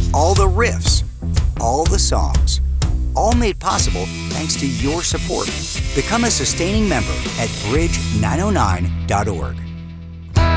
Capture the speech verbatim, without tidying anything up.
all the riffs, all the songs, all made possible thanks to your support. Become a sustaining member at bridge nine oh nine dot org.